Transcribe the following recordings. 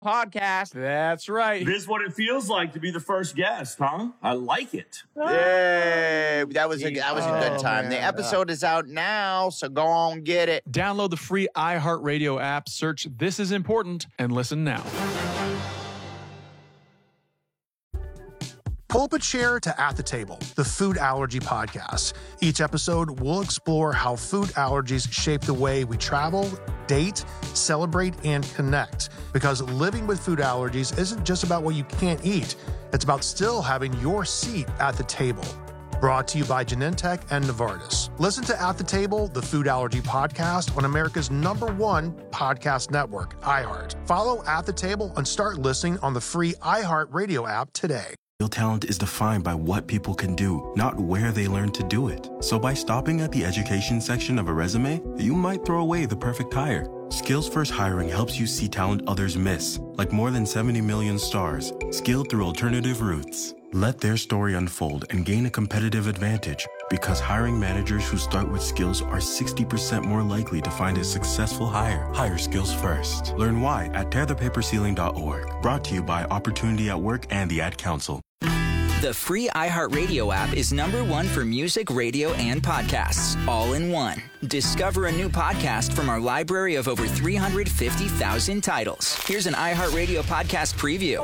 podcast. That's right. This is what it feels like to be the first guest, huh? I like it. Yay! That was a good time. Man. The episode is out now, so go on get it. Download the free iHeartRadio app, search This Is Important, and listen now. Pull up a chair to At the Table, the food allergy podcast. Each episode, we'll explore how food allergies shape the way we travel, date, celebrate, and connect. Because living with food allergies isn't just about what you can't eat. It's about still having your seat at the table. Brought to you by Genentech and Novartis. Listen to At the Table, the food allergy podcast on America's #1 podcast network, iHeart. Follow At the Table and start listening on the free iHeartRadio app today. Real talent is defined by what people can do, not where they learn to do it. So by stopping at the education section of a resume, you might throw away the perfect hire. Skills First Hiring helps you see talent others miss, like more than 70 million stars, skilled through alternative routes. Let their story unfold and gain a competitive advantage, because hiring managers who start with skills are 60% more likely to find a successful hire. Hire skills first. Learn why at tearthepaperceiling.org. Brought to you by Opportunity at Work and the Ad Council. The free iHeartRadio app is #1 for music, radio, and podcasts, all in one. Discover a new podcast from our library of over 350,000 titles. Here's an iHeartRadio podcast preview.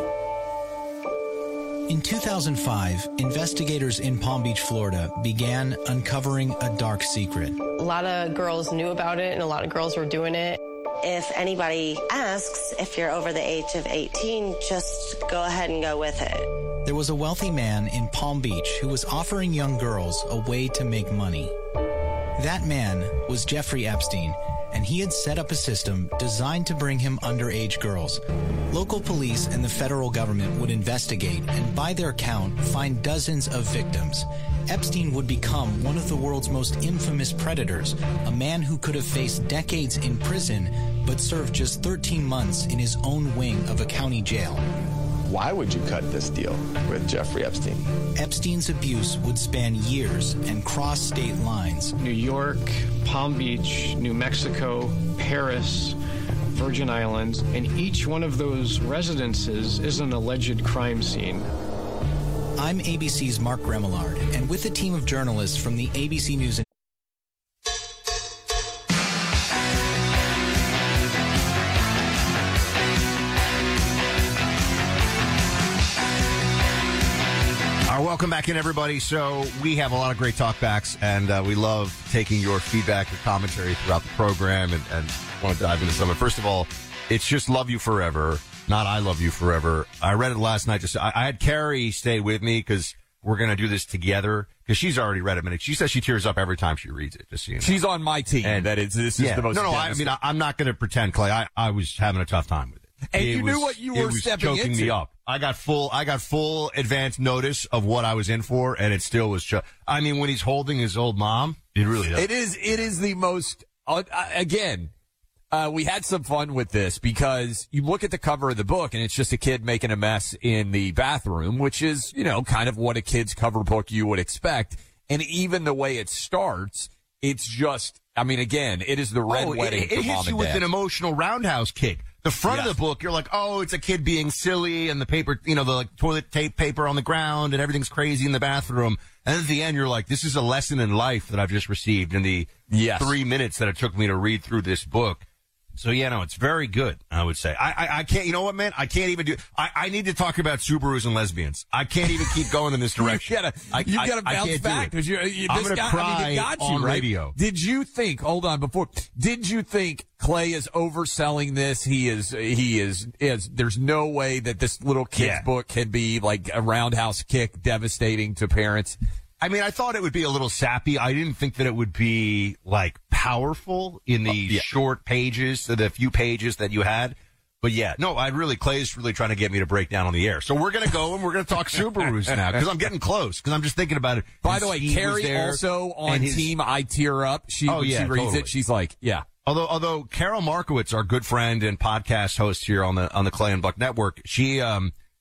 In 2005, investigators in Palm Beach, Florida, began uncovering a dark secret. A lot of girls knew about it, and a lot of girls were doing it. If anybody asks if you're over the age of 18, just go ahead and go with it. There was a wealthy man in Palm Beach who was offering young girls a way to make money. That man was Jeffrey Epstein, and he had set up a system designed to bring him underage girls. Local police and the federal government would investigate and, by their count, find dozens of victims. Epstein would become one of the world's most infamous predators, a man who could have faced decades in prison but served just 13 months in his own wing of a county jail. Why would you cut this deal with Jeffrey Epstein? Epstein's abuse would span years and cross state lines. New York, Palm Beach, New Mexico, Paris, Virgin Islands, and each one of those residences is an alleged crime scene. I'm ABC's Mark Remillard, and with a team of journalists from the ABC News Welcome back in, everybody. So we have a lot of great talkbacks, and we love taking your feedback and commentary throughout the program, and want to dive into some. First of all, it's just Love You Forever, not I Love You Forever. I read it last night. I had Carrie stay with me because we're going to do this together, because she's already read it. And she says she tears up every time she reads it, just so you know. She's on my team. And this is the most... No, I mean, I'm not going to pretend, Clay. I was having a tough time with it. And you knew what you were stepping into. It was choking me up. I got full advance notice of what I was in for, and it still was. I mean, when he's holding his old mom, it really does. It is the most. Again, we had some fun with this because you look at the cover of the book, and it's just a kid making a mess in the bathroom, which is, kind of what a kid's cover book you would expect. And even the way it starts, it's just. I mean, again, it is the red wedding for mom and dad. It hits you with an emotional roundhouse kick. The front of the book, you're like, oh, it's a kid being silly, and the paper, the toilet tape paper on the ground, and everything's crazy in the bathroom. And at the end, you're like, this is a lesson in life that I've just received in the 3 minutes that it took me to read through this book. So, it's very good, I would say. I can't, you know what, man? I can't even I need to talk about Subarus and lesbians. I can't even keep going in this direction. you gotta bounce back, because I'm going to cry on radio. Did you think, did you think Clay is overselling this? He is, there's no way that this little kid's book can be like a roundhouse kick devastating to parents. I mean, I thought it would be a little sappy. I didn't think that it would be, powerful in the short pages, the few pages that you had. But Clay's really trying to get me to break down on the air. So we're going to go and we're going to talk Subarus now, because I'm getting close, because I'm just thinking about it. By the way, Carrie also on team I Tear Up. She reads it, she's like, yeah. Although Carol Markowitz, our good friend and podcast host here on the Clay and Buck Network, she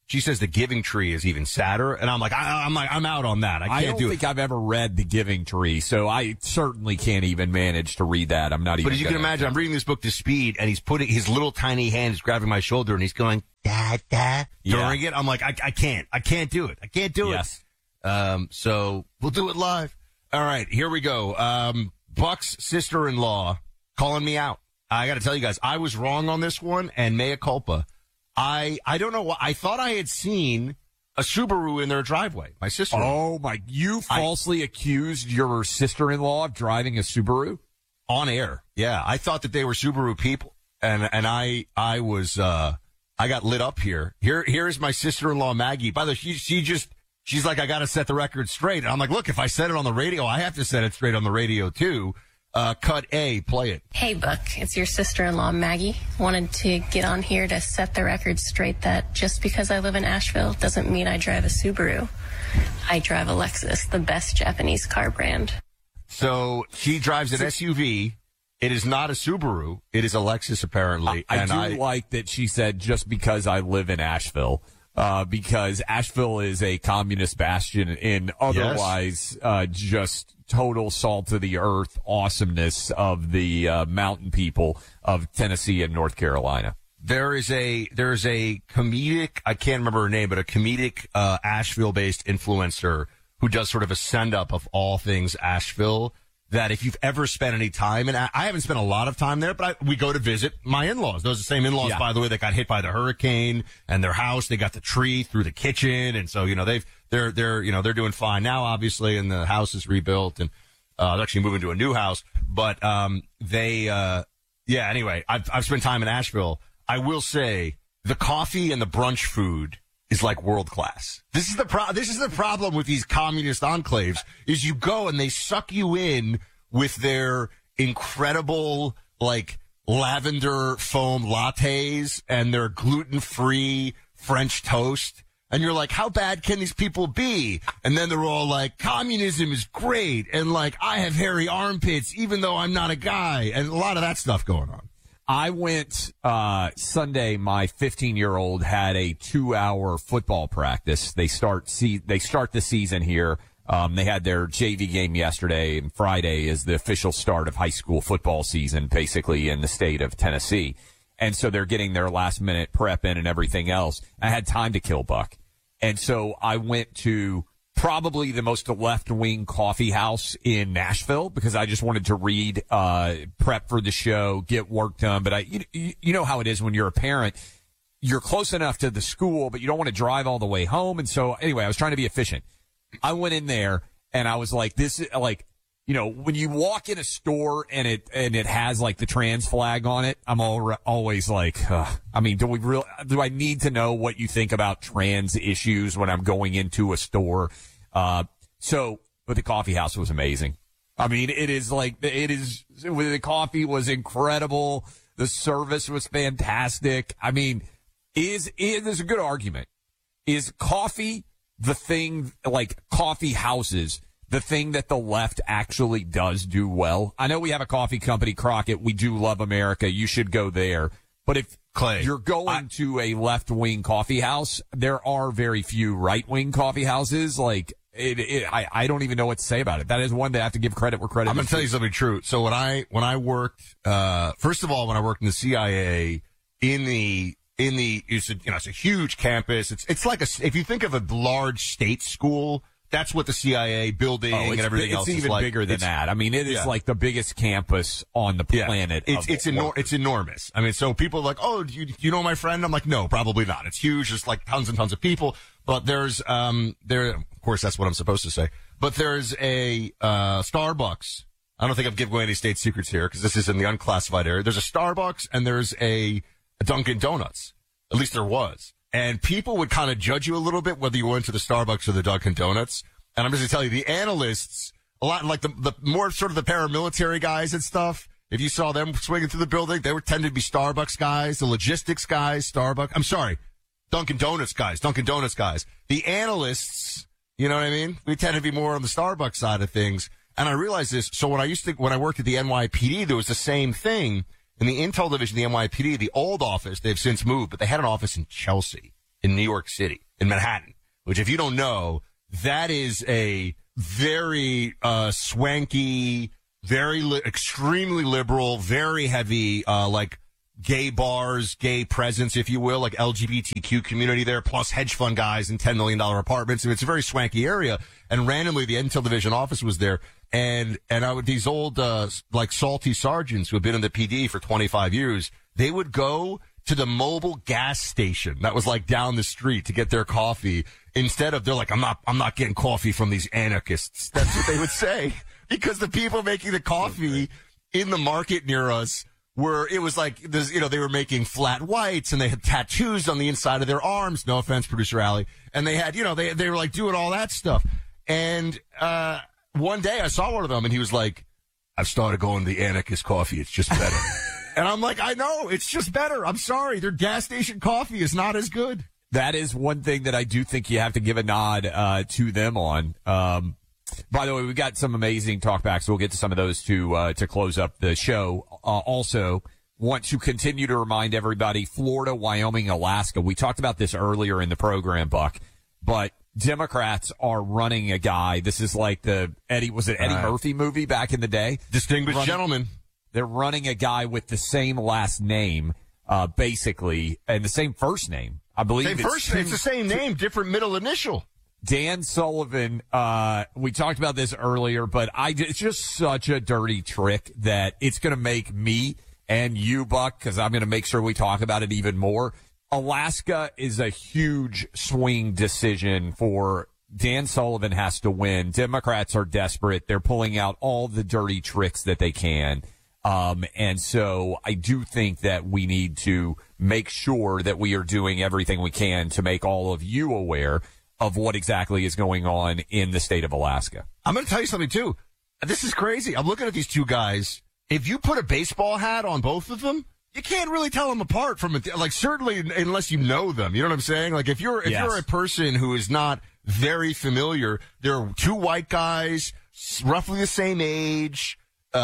She says The Giving Tree is even sadder, and I'm like, I'm out on that. I can't do it. I don't think I've ever read The Giving Tree, so I certainly can't even manage to read that. I'm not even. But as you can imagine, I'm reading this book to Speed, and he's putting his little tiny hand is grabbing my shoulder, and he's going da during it. I'm like, I can't do it. I can't do it. So we'll do it live. All right, here we go. Buck's sister-in-law calling me out. I got to tell you guys, I was wrong on this one, and mea culpa. I don't know what I thought I had seen a Subaru in their driveway. My sister. Oh my! You falsely accused your sister-in-law of driving a Subaru on air. Yeah, I thought that they were Subaru people, and I was I got lit up here. Here's my sister-in-law Maggie. By the way, she's like, I got to set the record straight. And I'm like, look, if I set it on the radio, I have to set it straight on the radio too. Cut A, play it. Hey, Buck, it's your sister-in-law, Maggie. Wanted to get on here to set the record straight that just because I live in Asheville doesn't mean I drive a Subaru. I drive a Lexus, the best Japanese car brand. So she drives an SUV. It is not a Subaru. It is a Lexus, apparently. I do like that she said, just because I live in Asheville. Because Asheville is a communist bastion in otherwise just total salt of the earth awesomeness of the mountain people of Tennessee and North Carolina. There's a comedic, I can't remember her name, but a comedic Asheville-based influencer who does sort of a send-up of all things Asheville, that if you've ever spent any time, and I haven't spent a lot of time there, but we go to visit my in-laws. Those are the same in-laws, by the way, that got hit by the hurricane, and their house, they got the tree through the kitchen, and so, they're doing fine now, obviously, and the house is rebuilt, and they're actually moving to a new house, but anyway, I've spent time in Asheville. I will say, the coffee and the brunch food is like world class. This is the problem with these communist enclaves, is you go and they suck you in with their incredible, like, lavender foam lattes and their gluten-free French toast. And you're like, how bad can these people be? And then they're all like, communism is great. And like, I have hairy armpits, even though I'm not a guy. And a lot of that stuff going on. I went Sunday. My 15-year-old had a 2-hour football practice. They start the season here. They had their JV game yesterday, and Friday is the official start of high school football season, basically in the state of Tennessee. And so they're getting their last minute prep in and everything else. I had time to kill, Buck, and so I went to probably the most left-wing coffee house in Nashville because I just wanted to read, prep for the show, get work done. But you know how it is when you're a parent. You're close enough to the school, but you don't want to drive all the way home. And so anyway, I was trying to be efficient. I went in there and I was like, this is like, when you walk in a store and it has like the trans flag on it, I'm always like, do I need to know what you think about trans issues when I'm going into a store? But the coffee house was amazing. I mean, the coffee was incredible. The service was fantastic. I mean, there's a good argument. Is coffee the thing, like coffee houses, the thing that the left actually does do well? I know we have a coffee company, Crockett. We do love America. You should go there. But if you're going to a left-wing coffee house, there are very few right-wing coffee houses. Like, I don't even know what to say about it. That is one that I have to give credit where credit is. I'm going to tell you something true. So when I worked, first of all, when I worked in the CIA, it's a huge campus. It's like if you think of a large state school, that's what the CIA building and everything else is like. It's even bigger than that. I mean, it is like the biggest campus on the planet. It's enormous. I mean, so people are like, oh, do you know my friend? I'm like, no, probably not. It's huge. There's like tons and tons of people. But there's, of course, that's what I'm supposed to say. But there's a, Starbucks. I don't think I'm giving away any state secrets here because this is in the unclassified area. There's a Starbucks and there's a Dunkin' Donuts. At least there was. And people would kind of judge you a little bit whether you went to the Starbucks or the Dunkin' Donuts. And I'm just going to tell you, the analysts, a lot like the more sort of the paramilitary guys and stuff, if you saw them swinging through the building, they would tend to be Starbucks guys, the logistics guys, Dunkin' Donuts guys. The analysts, you know what I mean? We tend to be more on the Starbucks side of things. And I realized this. So when I worked at the NYPD, there was the same thing. In the Intel division of the NYPD, the old office, they've since moved, but they had an office in Chelsea. in New York City, in Manhattan, which if you don't know, that is a very swanky, very extremely liberal, very heavy, like gay bars, gay presence, if you will, like LGBTQ community there, plus hedge fund guys in $10 million apartments. And it's a very swanky area. And randomly, the Intel Division office was there. And I would, these old, like salty sergeants who had been in the PD for 25 years, they would go to the mobile gas station that was like down the street to get their coffee. Instead of, they're like, I'm not getting coffee from these anarchists. That's what they would say. Because the people making the coffee in the market near us it was like, they were making flat whites and they had tattoos on the inside of their arms. No offense, Producer Allie. And they had, they were like doing all that stuff. And, one day I saw one of them and he was like, I've started going to the anarchist coffee. It's just better. And I'm like, I know, it's just better. I'm sorry. Their gas station coffee is not as good. That is one thing that I do think you have to give a nod to them on. By the way, we've got some amazing talkbacks. We'll get to some of those to close up the show. Also, want to continue to remind everybody, Florida, Wyoming, Alaska. We talked about this earlier in the program, Buck, but Democrats are running a guy. This is like the Eddie Murphy movie back in the day? Distinguished Gentleman. They're running a guy with the same last name, basically, and the same first name. I believe it's the same name, different middle initial. Dan Sullivan, we talked about this earlier, but it's just such a dirty trick that it's going to make me and you, Buck, because I'm going to make sure we talk about it even more. Alaska is a huge swing decision for Dan Sullivan has to win. Democrats are desperate. They're pulling out all the dirty tricks that they can. And so I do think that we need to make sure that we are doing everything we can to make all of you aware of what exactly is going on in the state of Alaska. I'm going to tell you something, too. This is crazy. I'm looking at these two guys. If you put a baseball hat on both of them, you can't really tell them apart from it. Like, certainly unless you know them. You know what I'm saying? Like, if you're a person who is not very familiar, there are two white guys, roughly the same age.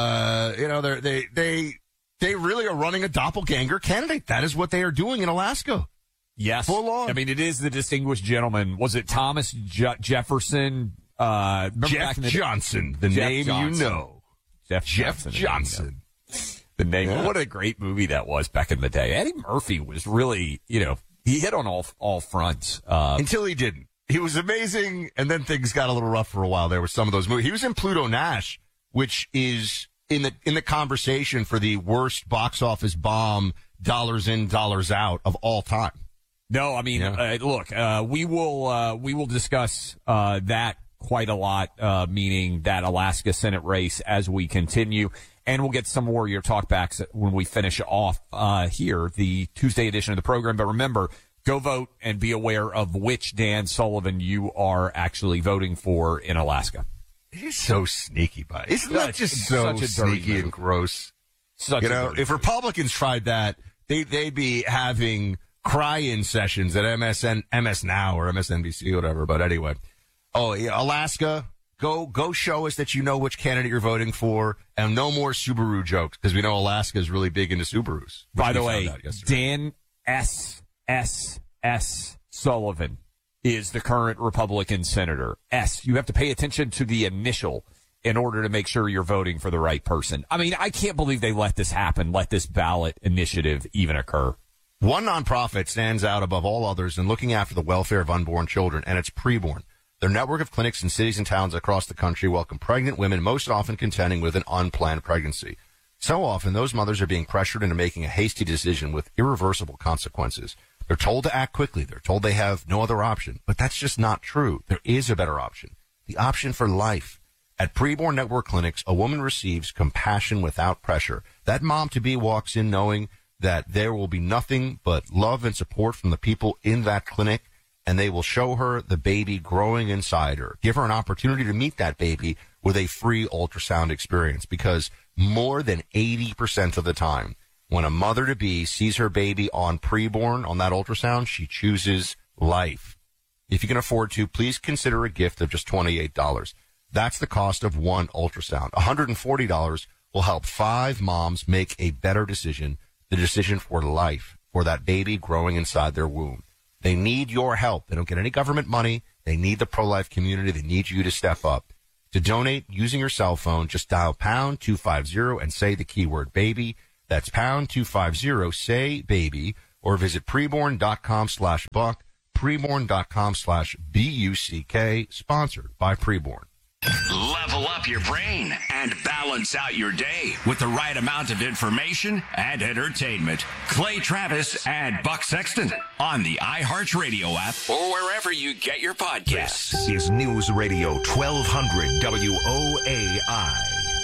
They really are running a doppelganger candidate. That is what they are doing in Alaska. Yes. Full on. I mean, it is the distinguished gentleman. Was it Thomas Jefferson? Jeff Johnson, the name Johnson. You know. Jeff Johnson. The name. Yeah. What a great movie that was back in the day. Eddie Murphy was really, he hit on all fronts. Until he didn't. He was amazing, and then things got a little rough for a while there with some of those movies. He was in Pluto Nash, which is in the conversation for the worst box office bomb, dollars in, dollars out of all time. No, I mean, look, we will discuss that quite a lot, meaning that Alaska Senate race as we continue, and we'll get some more of your talkbacks when we finish off here, the Tuesday edition of the program. But remember, go vote and be aware of which Dan Sullivan you are actually voting for in Alaska. He's so sneaky, buddy. Isn't that just so sneaky and gross? If Republicans tried that, they'd be having cry-in sessions at MS Now or MSNBC or whatever. But anyway, Alaska, go show us that you know which candidate you're voting for, and no more Subaru jokes, because we know Alaska is really big into Subarus. By the way, Dan S. Sullivan is the current Republican senator. S. You have to pay attention to the initial in order to make sure you're voting for the right person. I mean, I can't believe they let this happen, let this ballot initiative even occur. One nonprofit stands out above all others in looking after the welfare of unborn children, and it's Preborn. Their network of clinics in cities and towns across the country welcome pregnant women, most often contending with an unplanned pregnancy. So often, those mothers are being pressured into making a hasty decision with irreversible consequences. They're told to act quickly. They're told they have no other option. But that's just not true. There is a better option. The option for life. At Preborn Network Clinics, a woman receives compassion without pressure. That mom-to-be walks in knowing that there will be nothing but love and support from the people in that clinic, and they will show her the baby growing inside her. Give her an opportunity to meet that baby with a free ultrasound experience, because more than 80% of the time, when a mother-to-be sees her baby on Preborn, on that ultrasound, she chooses life. If you can afford to, please consider a gift of just $28. That's the cost of one ultrasound. $140 will help 5 moms make a better decision, the decision for life, for that baby growing inside their womb. They need your help. They don't get any government money. They need the pro-life community. They need you to step up. To donate using your cell phone, just dial pound 250 and say the keyword baby. That's pound 250, say baby, or visit preborn.com/buck, preborn.com/BUCK, sponsored by Preborn. Level up your brain and balance out your day with the right amount of information and entertainment. Clay Travis and Buck Sexton on the iHeartRadio app or wherever you get your podcasts. This is News Radio 1200 WOAI.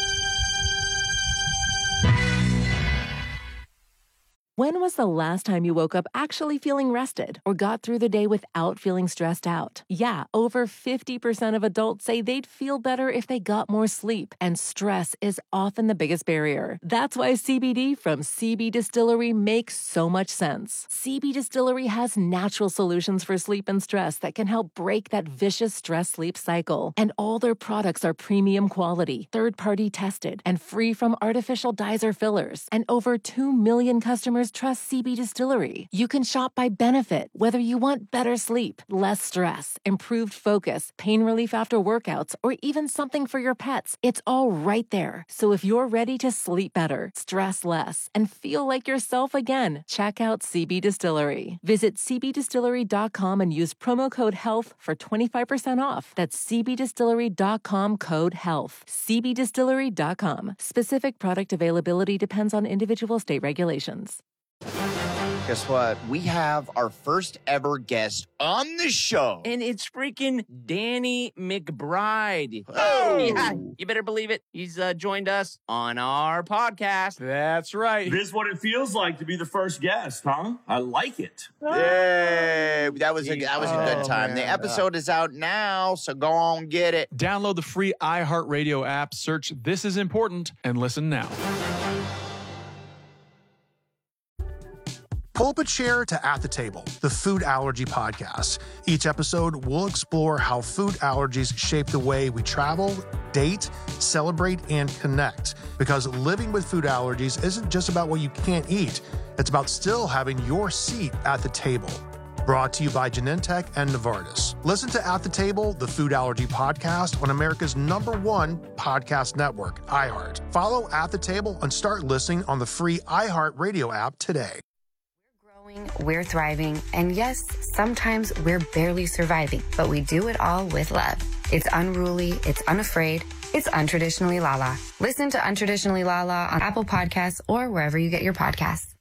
When was the last time you woke up actually feeling rested or got through the day without feeling stressed out? Yeah, over 50% of adults say they'd feel better if they got more sleep, and stress is often the biggest barrier. That's why CBD from CB Distillery makes so much sense. CB Distillery has natural solutions for sleep and stress that can help break that vicious stress-sleep cycle. And all their products are premium quality, third-party tested, and free from artificial dyes or fillers. And over 2 million customers trust CB Distillery. You can shop by benefit, whether you want better sleep, less stress, improved focus, pain relief after workouts, or even something for your pets. It's all right there. So if you're ready to sleep better, stress less, and feel like yourself again, check out CB Distillery. Visit cbdistillery.com and use promo code HEALTH for 25% off. That's cbdistillery.com, code HEALTH. cbdistillery.com. Specific product availability depends on individual state regulations. Guess what? We have our first ever guest on the show. And it's freaking Danny McBride. Oh! Yeah, you better believe it. He's joined us on our podcast. That's right. This is what it feels like to be the first guest, huh? I like it. Yay! That was a good time. Man. The episode is out now, so go on get it. Download the free iHeartRadio app, search This Is Important, and listen now. Pull up a chair to At the Table, the food allergy podcast. Each episode, we'll explore how food allergies shape the way we travel, date, celebrate, and connect. Because living with food allergies isn't just about what you can't eat. It's about still having your seat at the table. Brought to you by Genentech and Novartis. Listen to At the Table, the food allergy podcast on America's #1 podcast network, iHeart. Follow At the Table and start listening on the free iHeartRadio app today. We're thriving, and yes, sometimes we're barely surviving, but we do it all with love. It's unruly, it's unafraid, it's Untraditionally Lala. Listen to Untraditionally Lala on Apple Podcasts or wherever you get your podcasts.